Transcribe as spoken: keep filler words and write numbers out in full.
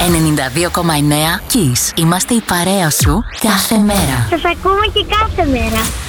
ενενήντα δύο κόμμα εννέα Kiss. Είμαστε η παρέα σου κάθε μέρα. Σας ακούμε και κάθε μέρα.